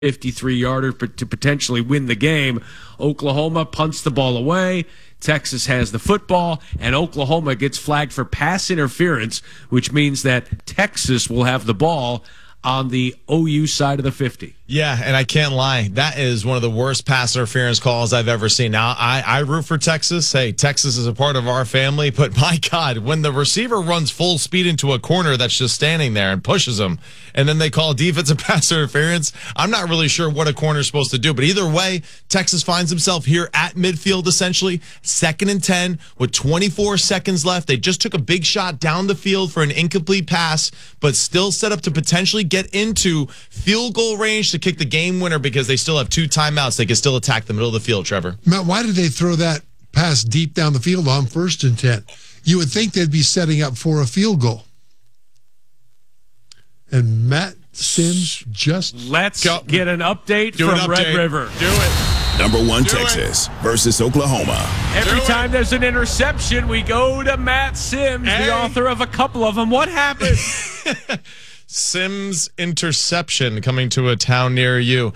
53-yarder to potentially win the game. Oklahoma punts the ball away. Texas has the football, and Oklahoma gets flagged for pass interference, which means that Texas will have the ball on the OU side of the 50. Yeah, and I can't lie. That is one of the worst pass interference calls I've ever seen. Now, I root for Texas. Hey, Texas is a part of our family. But my God, when the receiver runs full speed into a corner that's just standing there and pushes him, and then they call defensive pass interference, I'm not really sure what a corner is supposed to do. But either way, Texas finds himself here at midfield, essentially, 2nd and 10 with 24 seconds left. They just took a big shot down the field for an incomplete pass, but still set up to potentially get into field goal range to kick the game winner because they still have 2 timeouts. They can still attack the middle of the field, Trevor. Matt, why did they throw that pass deep down the field on 1st and 10? You would think they'd be setting up for a field goal. And Matt Sims Let's get an update from Red River. Do it. Number 1 Texas versus Oklahoma. Every time there's an interception, we go to Matt Sims, the author of a couple of them. What happened? Sims interception coming to a town near you.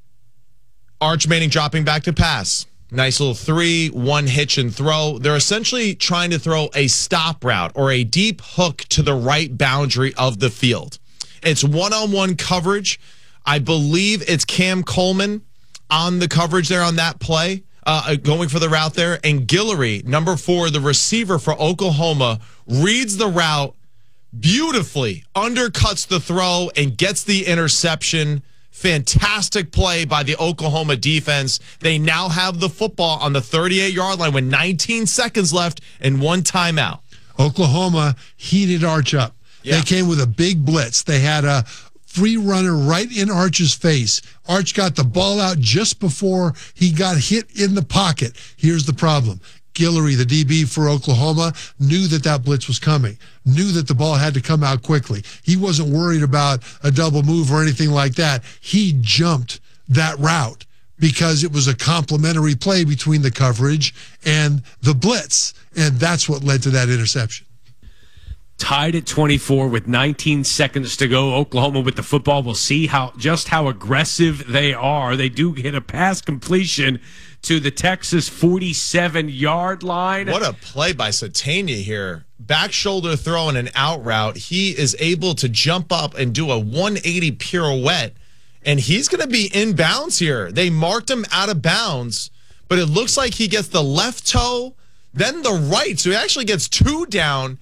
Arch Manning dropping back to pass. Nice little 3, 1 hitch and throw. They're essentially trying to throw a stop route or a deep hook to the right boundary of the field. It's one-on-one coverage. I believe it's Cam Coleman on the coverage there on that play, going for the route there. And Guillory, number 4, the receiver for Oklahoma, reads the route beautifully, undercuts the throw, and gets the interception. Fantastic play by the Oklahoma defense. They now have the football on the 38-yard line with 19 seconds left and 1 timeout. Oklahoma heated Arch up. Yeah. They came with a big blitz. They had a free runner right in Arch's face. Arch got the ball out just before he got hit in the pocket. Here's the problem. Guillory, the DB for Oklahoma, knew that blitz was coming, knew that the ball had to come out quickly. He wasn't worried about a double move or anything like that. He jumped that route because it was a complementary play between the coverage and the blitz, and that's what led to that interception. Tied at 24 with 19 seconds to go. Oklahoma with the football. We'll see how aggressive they are. They do get a pass completion to the Texas 47-yard line. What a play by Satania here. Back shoulder throw and an out route. He is able to jump up and do a 180 pirouette, and he's going to be in bounds here. They marked him out of bounds, but it looks like he gets the left toe, then the right, so he actually gets 2 down.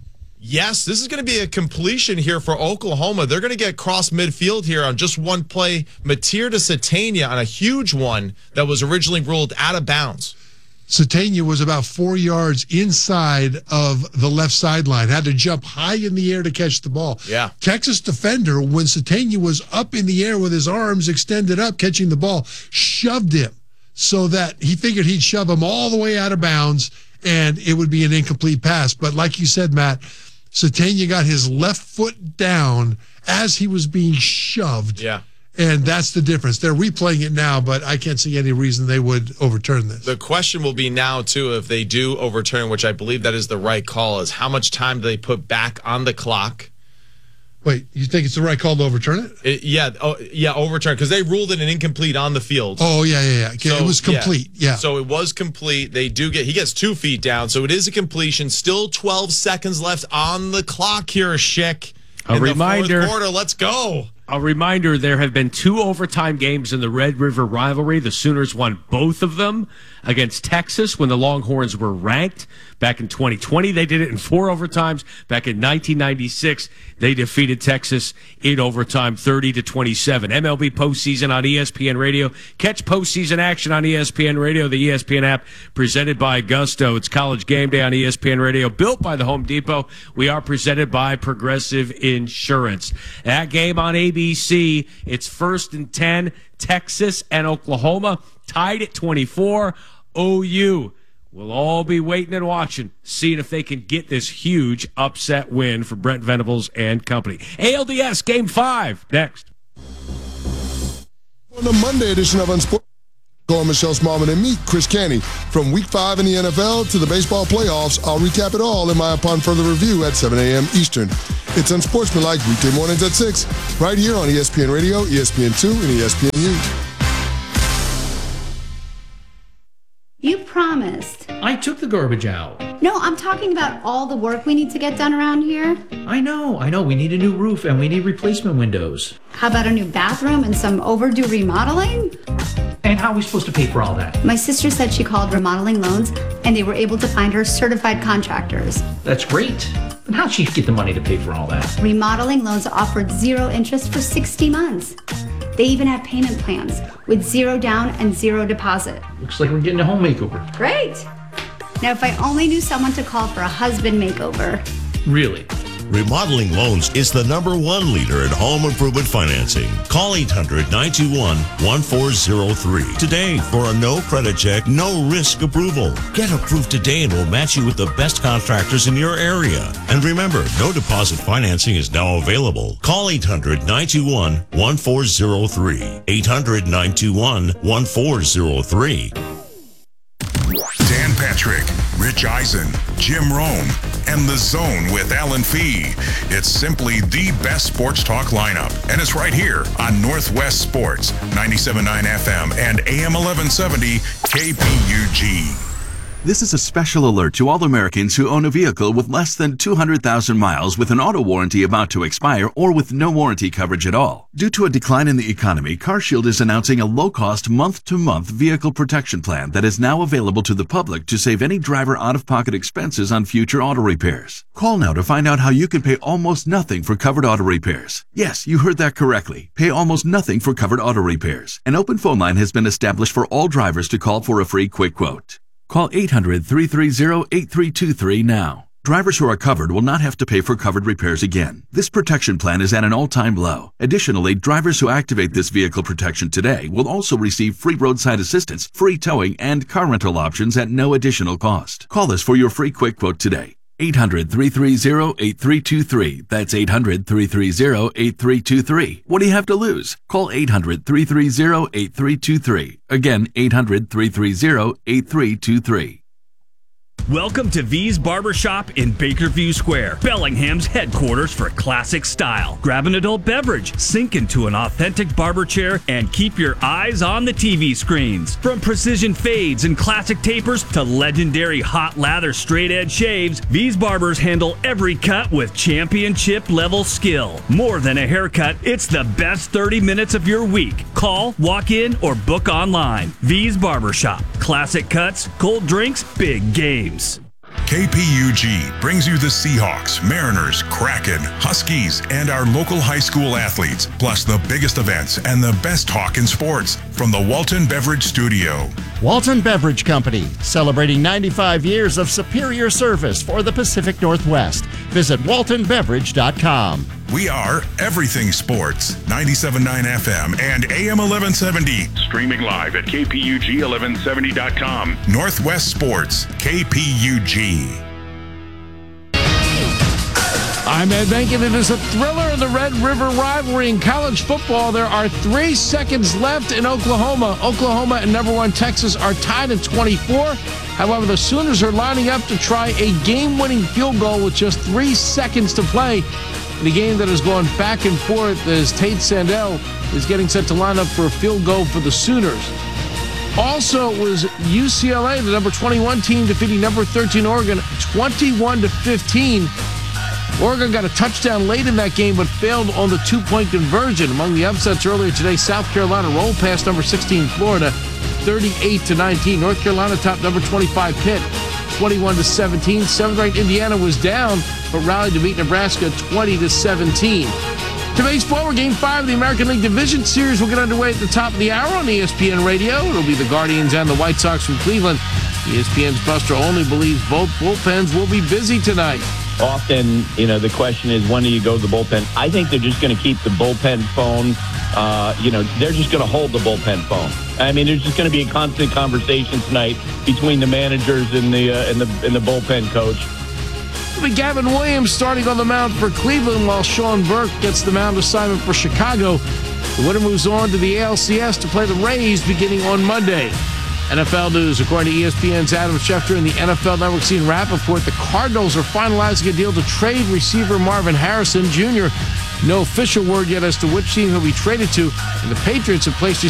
Yes, this is going to be a completion here for Oklahoma. They're going to get cross midfield here on just one play. Matir to Satania on a huge one that was originally ruled out of bounds. Satania was about 4 yards inside of the left sideline. Had to jump high in the air to catch the ball. Yeah. Texas defender, when Satania was up in the air with his arms extended up catching the ball, shoved him so that he figured he'd shove him all the way out of bounds and it would be an incomplete pass. But like you said, Matt, Satania got his left foot down as he was being shoved. Yeah. And that's the difference. They're replaying it now, but I can't see any reason they would overturn this. The question will be now, too, if they do overturn, which I believe that is the right call, is how much time do they put back on the clock? Wait, you think it's the right call to overturn it? Overturn, because they ruled it an incomplete on the field. Oh, yeah. So, it was complete, yeah. So it was complete. He gets 2 feet down, so it is a completion. Still 12 seconds left on the clock here, Schick. A reminder. The 4th quarter, let's go. A reminder, there have been 2 overtime games in the Red River rivalry. The Sooners won both of them against Texas when the Longhorns were ranked. Back in 2020, they did it in 4 overtimes. Back in 1996, they defeated Texas in overtime 30-27. MLB postseason on ESPN Radio. Catch postseason action on ESPN Radio, the ESPN app presented by Gusto. It's College Game Day on ESPN Radio, built by the Home Depot. We are presented by Progressive Insurance. That game on ABC, it's 1st and 10, Texas and Oklahoma tied at 24. OU will all be waiting and watching, seeing if they can get this huge upset win for Brent Venables and company. ALDS Game 5 next. On the Monday edition of Unsportsmanlike, Michelle Smallman and me, Chris Canty. From Week 5 in the NFL to the baseball playoffs, I'll recap it all in my Upon Further Review at 7 a.m. Eastern. It's Unsportsmanlike, weekday mornings at 6, right here on ESPN Radio, ESPN2, and ESPNU. You promised. I took the garbage out. No, I'm talking about all the work we need to get done around here. I know. We need a new roof and we need replacement windows. How about a new bathroom and some overdue remodeling? And how are we supposed to pay for all that? My sister said she called Remodeling Loans and they were able to find her certified contractors. That's great. But how'd she get the money to pay for all that? Remodeling Loans offered 0 interest for 60 months. They even have payment plans with 0 down and 0 deposit. Looks like we're getting a home makeover. Great. Now, if I only knew someone to call for a husband makeover. Really? Remodeling Loans is the #1 leader in home improvement financing. Call 800-921-1403 today for a no credit check, no risk approval. Get approved today and we'll match you with the best contractors in your area. And remember, no deposit financing is now available. Call 800-921-1403. 800-921-1403. Dan Patrick, Rich Eisen, Jim Rome, and The Zone with Alan Fee. It's simply the best sports talk lineup, and it's right here on Northwest Sports, 97.9 FM and AM 1170 KPUG. This is a special alert to all Americans who own a vehicle with less than 200,000 miles with an auto warranty about to expire or with no warranty coverage at all. Due to a decline in the economy, CarShield is announcing a low-cost month-to-month vehicle protection plan that is now available to the public to save any driver out-of-pocket expenses on future auto repairs. Call now to find out how you can pay almost nothing for covered auto repairs. Yes, you heard that correctly. Pay almost nothing for covered auto repairs. An open phone line has been established for all drivers to call for a free quick quote. Call 800-330-8323 now. Drivers who are covered will not have to pay for covered repairs again. This protection plan is at an all-time low. Additionally, drivers who activate this vehicle protection today will also receive free roadside assistance, free towing, and car rental options at no additional cost. Call us for your free quick quote today. 800-330-8323. That's 800-330-8323. What do you have to lose? Call 800-330-8323. Again, 800-330-8323. Welcome to V's Barbershop in Bakerview Square, Bellingham's headquarters for classic style. Grab an adult beverage, sink into an authentic barber chair, and keep your eyes on the TV screens. From precision fades and classic tapers to legendary hot lather straight edge shaves, V's Barbers handle every cut with championship level skill. More than a haircut, it's the best 30 minutes of your week. Call, walk in, or book online. V's Barbershop. Classic cuts, cold drinks, big games. KPUG brings you the Seahawks, Mariners, Kraken, Huskies, and our local high school athletes, plus the biggest events and the best talk in sports from the Walton Beverage Studio. Walton Beverage Company, celebrating 95 years of superior service for the Pacific Northwest. Visit waltonbeverage.com. We are Everything Sports, 97.9 FM and AM 1170. Streaming live at KPUG1170.com. Northwest Sports, KPUG. I'm Ed Benkin. It is a thriller in the Red River rivalry in college football. There are 3 seconds left in Oklahoma. Oklahoma and #1 Texas are tied at 24. However, the Sooners are lining up to try a game-winning field goal with just 3 seconds to play. In a game that is going back and forth as Tate Sandell is getting set to line up for a field goal for the Sooners. Also, it was UCLA, the #21 team, defeating #13 Oregon 21-15. Oregon got a touchdown late in that game, but failed on the 2-point conversion. Among the upsets earlier today, South Carolina rolled past #16 Florida 38-19. North Carolina topped #25 Pitt 21-17. 7th-ranked Indiana was down, but rallied to beat Nebraska 20-17. To baseball, we're Game 5 of the American League Division Series will get underway at the top of the hour on ESPN Radio. It'll be the Guardians and the White Sox from Cleveland. ESPN's Buster Olney believes both bullpens will be busy tonight. Often, the question is, when do you go to the bullpen? I think they're just going to keep the bullpen phone. They're just going to hold the bullpen phone. I mean, there's just going to be a constant conversation tonight between the managers and the bullpen coach. Gavin Williams starting on the mound for Cleveland while Sean Burke gets the mound assignment for Chicago. The winner moves on to the ALCS to play the Rays beginning on Monday. NFL news. According to ESPN's Adam Schefter and the NFL Network's Ian Rappaport, the Cardinals are finalizing a deal to trade receiver Marvin Harrison Jr. No official word yet as to which team he'll be traded to, and the Patriots have placed